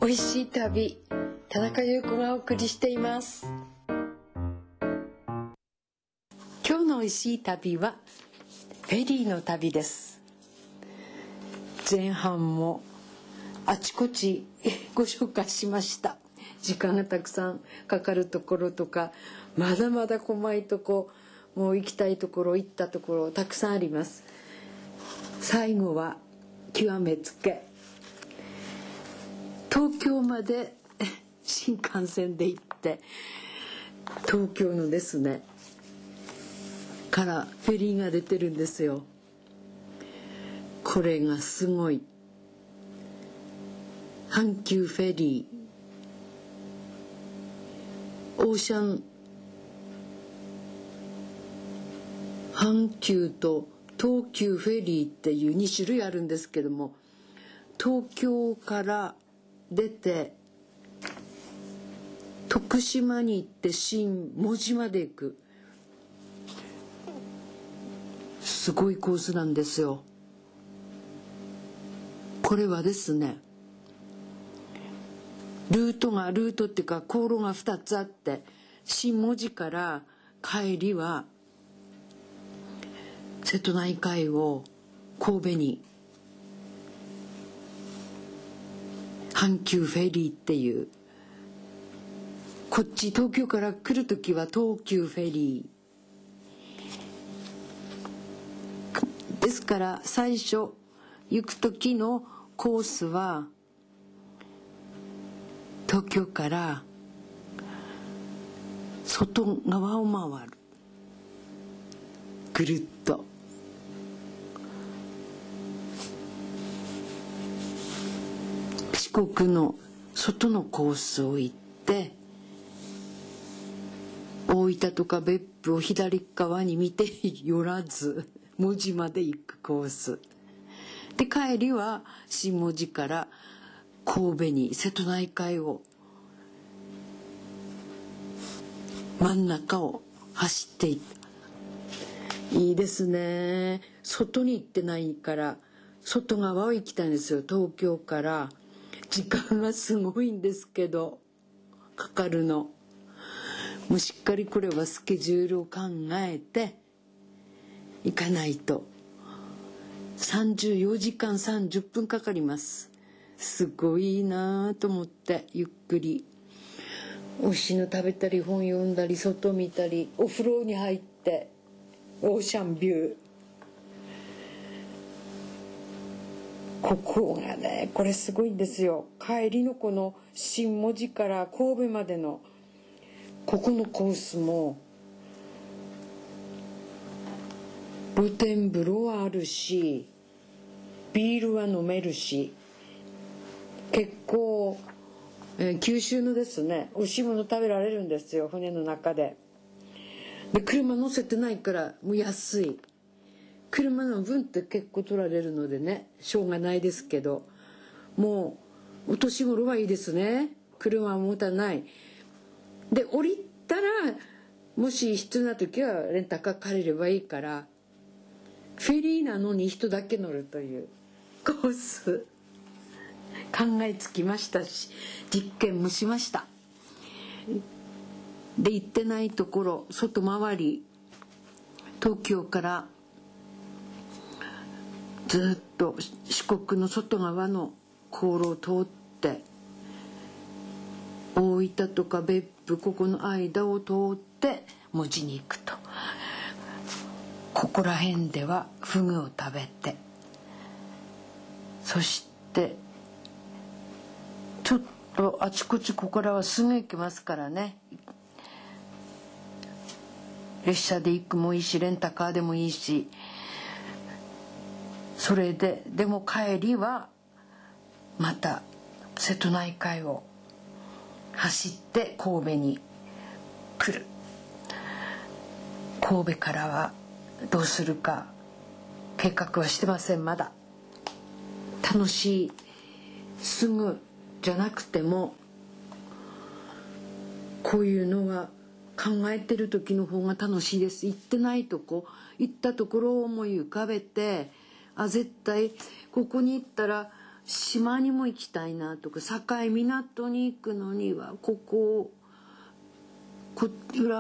おいしい旅、田中優子がお送りしています。今日のおいしい旅はフェリーの旅です。前半もあちこちご紹介しました。時間がたくさんかかるところとか、まだまだ細いとこ、もう行きたいところ、行ったところたくさんあります。最後は極めつけ、東京まで新幹線で行って、東京のですねからフェリーが出てるんですよ。これがすごい。阪急フェリー、オーシャン阪急と東急フェリーっていう2種類あるんですけども、東京から出て徳島に行って新門司まで行く、すごいコースなんですよ。これはですね、ルートっていうか航路が2つあって、新門司から帰りは瀬戸内海を神戸に阪急フェリーっていう、こっち東京から来るときは東急フェリーですから、最初行く時のコースは東京から外側を回る、ぐるっと。四国の外のコースを行って、大分とか別府を左側に見て寄らず門司まで行くコースで、帰りは新門司から神戸に瀬戸内海を真ん中を走っていった。いいですね。外に行ってないから外側を行きたいんですよ。東京から時間がすごいんですけどかかるの。もうしっかりこれはスケジュールを考えて行かないと34時間30分かかります。すごいなと思って、ゆっくりおいしいの食べたり本読んだり外見たり、お風呂に入ってオーシャンビュー、ここがね、これすごいんですよ。帰りのこの新門司から神戸までのここのコースも露天風呂はあるし、ビールは飲めるし、結構、九州のですね美味しいもの食べられるんですよ、船の中で。で車乗せてないからもう安い。車の分って結構取られるのでね、しょうがないですけど、もうお年頃はいいですね。車は持たない。で降りたらもし必要な時はレンタカー借りればいいから、フェリーなのに人だけ乗るというコース考えつきましたし、実験もしました。で行ってないところ、外回り、東京からずっと四国の外側の航路を通って大分とか別府、ここの間を通って門司に行くと、ここら辺ではフグを食べて、そしてちょっとあちこちここからはすぐ行けますからね、列車で行くもいいしレンタカーでもいいし、それででも帰りはまた瀬戸内海を走って神戸に来る。神戸からはどうするか計画はしてません。まだ楽しい、すぐじゃなくてもこういうのは考えてる時の方が楽しいです。行ってないとこ、行ったところを思い浮かべて、あ、絶対ここに行ったら島にも行きたいなとか、境港に行くのにはここ浦